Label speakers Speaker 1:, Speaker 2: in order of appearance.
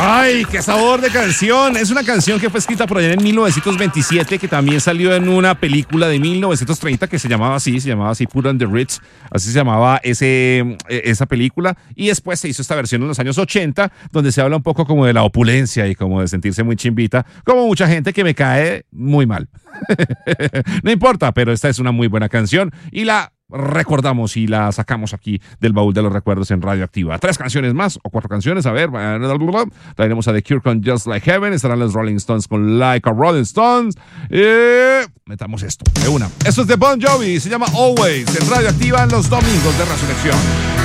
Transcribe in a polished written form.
Speaker 1: Ay, qué sabor de canción. Es una canción que fue escrita por allá en 1927, que también salió en una película de 1930 que se llamaba así Put on the Ritz, así se llamaba esa película, y después se hizo esta versión en los años 80, donde se habla un poco como de la opulencia y como de sentirse muy chimbita, como mucha gente que me cae muy mal. No importa, pero esta es una muy buena canción y la recordamos y la sacamos aquí del baúl de los recuerdos en Radioactiva. 3 canciones más o 4 canciones, a ver, traeremos a The Cure con Just Like Heaven, estarán los Rolling Stones con Like a Rolling Stones, metamos esto de una. Esto es de Bon Jovi, se llama Always, en Radioactiva en los domingos de Resurrección.